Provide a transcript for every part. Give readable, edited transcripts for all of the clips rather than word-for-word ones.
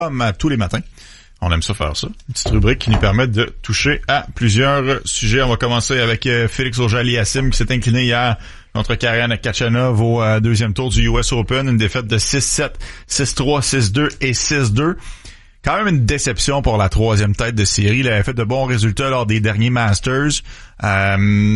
comme tous les matins. On aime ça faire ça. Une petite rubrique qui nous permet de toucher à plusieurs sujets. On va commencer avec Félix Auger-Aliassime qui s'est incliné hier contre Karen Khachanov au deuxième tour du US Open. Une défaite de 6-7, 6-3, 6-2 et 6-2. Quand même une déception pour la troisième tête de série. Il avait fait de bons résultats lors des derniers Masters. Là,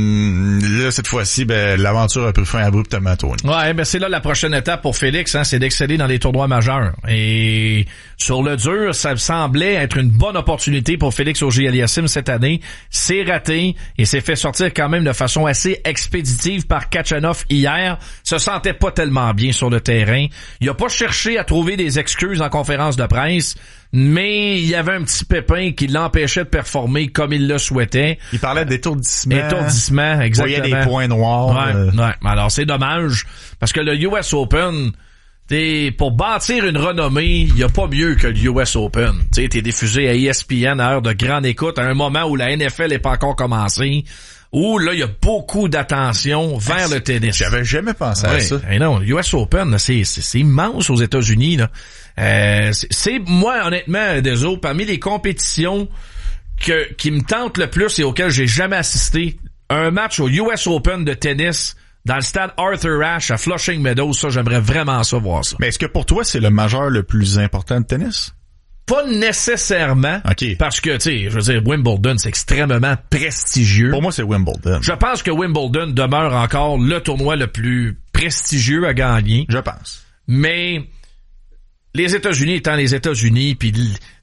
cette fois-ci, l'aventure a pris fin abruptement, Tony. Ouais, c'est là la prochaine étape pour Félix, c'est d'exceller dans les tournois majeurs. Et sur le dur, ça semblait être une bonne opportunité pour Félix Auger-Aliassime cette année. C'est raté et s'est fait sortir quand même de façon assez expéditive par Khachanov hier. Se sentait pas tellement bien sur le terrain. Il a pas cherché à trouver des excuses en conférence de presse, mais il y avait un petit pépin qui l'empêchait de performer comme il le souhaitait. Il parlait d'étourdissement. Étourdissement, exactement. Il y a des points noirs. Ouais. Alors, c'est dommage, parce que le US Open, pour bâtir une renommée, il y a pas mieux que le US Open. T'es diffusé à ESPN à heure de grande écoute, à un moment où la NFL n'est pas encore commencée, où là, il y a beaucoup d'attention vers le tennis. J'avais jamais pensé à ça. Et non, le US Open, c'est immense aux États-Unis, là. C'est moi, honnêtement, désolé, parmi les compétitions qui me tentent le plus et auxquelles j'ai jamais assisté, un match au US Open de tennis dans le stade Arthur Ashe à Flushing Meadows, ça, j'aimerais vraiment ça voir ça. Mais est-ce que pour toi, c'est le majeur le plus important de tennis? Pas nécessairement. Okay. Parce que, je veux dire, Wimbledon, c'est extrêmement prestigieux. Pour moi, c'est Wimbledon. Je pense que Wimbledon demeure encore le tournoi le plus prestigieux à gagner. Je pense. Mais les États-Unis étant les États-Unis, puis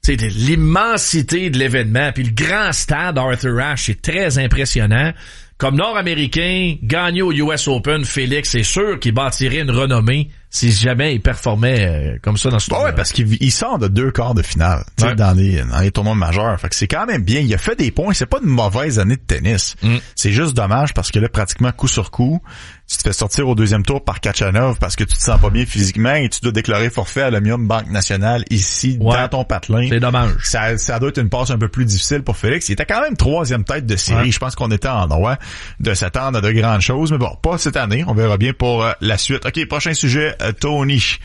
l'immensité de l'événement, puis le grand stade Arthur Ashe, c'est très impressionnant. Comme Nord-Américain, gagner au US Open, Félix, c'est sûr qu'il bâtirait une renommée si jamais il performait comme ça dans ce tournoi. Ouais, parce qu'il sort de 2 quarts de finale dans les tournois majeurs. Fait que c'est quand même bien. Il a fait des points. C'est pas une mauvaise année de tennis. C'est juste dommage parce que là, pratiquement coup sur coup, tu te fais sortir au deuxième tour par Khachanov parce que tu te sens pas bien physiquement et tu dois déclarer forfait à l'Omnium Banque Nationale ici, dans ton patelin. C'est dommage. Ça doit être une passe un peu plus difficile pour Félix. Il était quand même 3e tête de série. Je pense qu'on était en droit de s'attendre à de grandes choses. Mais bon, pas cette année. On verra bien pour la suite. OK, prochain sujet, Tony.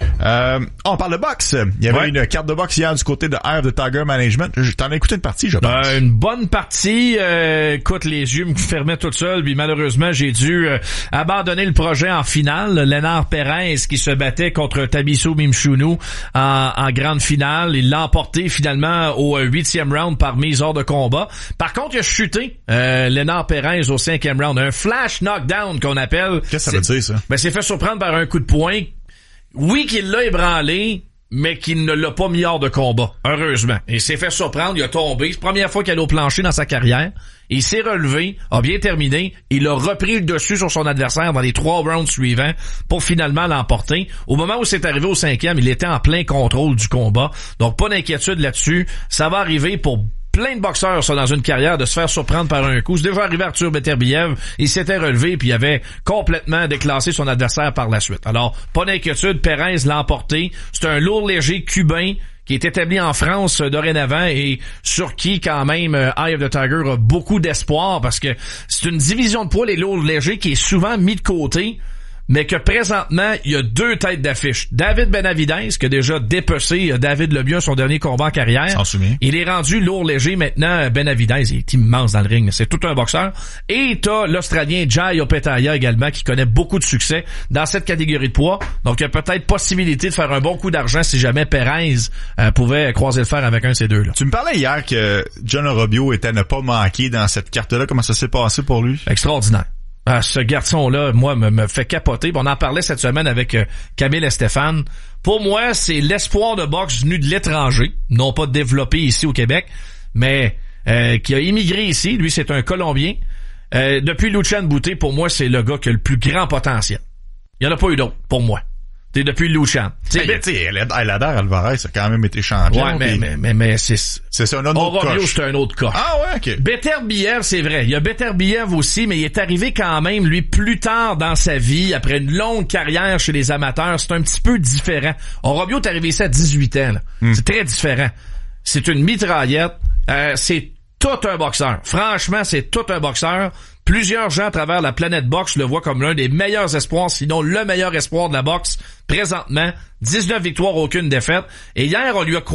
On parle de boxe. Il y avait une carte de boxe hier du côté de Eye of the Tiger Management. T'en as écouté une partie, je pense. Une bonne partie. Écoute, les yeux me fermaient tout seul, puis malheureusement, j'ai dû abandonner le projet en finale. Lénard Perez qui se battait contre Tabiso Mimchunu en grande finale. Il l'a emporté finalement au 8e round par mise hors de combat. Par contre, il a chuté Lénard Perez au 5e round. Un flash knockdown qu'on appelle. Qu'est-ce que ça veut dire, ça? C'est fait surprendre par un coup de poing. Oui, qu'il l'a ébranlé, mais qu'il ne l'a pas mis hors de combat, heureusement. Il s'est fait surprendre, il a tombé. C'est la première fois qu'il allait au plancher dans sa carrière. Il s'est relevé, a bien terminé. Il a repris le dessus sur son adversaire dans les 3 rounds suivants pour finalement l'emporter. Au moment où c'est arrivé au 5e, il était en plein contrôle du combat. Donc, pas d'inquiétude là-dessus. Ça va arriver pour plein de boxeurs, ça, dans une carrière, de se faire surprendre par un coup. C'est déjà arrivé à Arthur Beterbiev. Il s'était relevé puis il avait complètement déclassé son adversaire par la suite. Alors, pas d'inquiétude. Perez l'a emporté. C'est un lourd léger cubain qui est établi en France dorénavant et sur qui, quand même, Eye of the Tiger a beaucoup d'espoir parce que c'est une division de poids, les lourds légers, qui est souvent mis de côté, mais que présentement, il y a 2 têtes d'affiche. David Benavidez, qui a déjà dépecé David Lemieux son dernier combat en carrière. S'en souvient. Il est rendu lourd léger maintenant. Benavidez, il est immense dans le ring. C'est tout un boxeur. Et t'as l'Australien Jai Opetaia également, qui connaît beaucoup de succès dans cette catégorie de poids. Donc, il y a peut-être possibilité de faire un bon coup d'argent si jamais Perez pouvait croiser le fer avec un de ces deux-là. Tu me parlais hier que John Robio était à ne pas manquer dans cette carte-là. Comment ça s'est passé pour lui? Extraordinaire. Ce garçon-là, moi, me fait capoter. On en parlait cette semaine avec Camille et Stéphane. Pour moi, c'est l'espoir de boxe venu de l'étranger, non pas développé ici au Québec, mais qui a immigré ici. Lui, c'est un Colombien. Depuis Luchan Bouté, pour moi, c'est le gars qui a le plus grand potentiel. Il n'y en a pas eu d'autre, pour moi. Depuis Luchan. Eleider Alvarez a quand même été champion. Ouais, mais c'est un autre Robio, c'est un autre coche. Ah ouais, OK. Beterbiev, c'est vrai. Il y a Beterbiev aussi, mais il est arrivé quand même, lui, plus tard dans sa vie, après une longue carrière chez les amateurs. C'est un petit peu différent. Robio est arrivé ici à 18 ans, là. C'est très différent. C'est une mitraillette. C'est tout un boxeur. Franchement, c'est tout un boxeur. Plusieurs gens à travers la planète boxe le voient comme l'un des meilleurs espoirs, sinon le meilleur espoir de la boxe présentement. 19 victoires, aucune défaite. Et hier, on lui a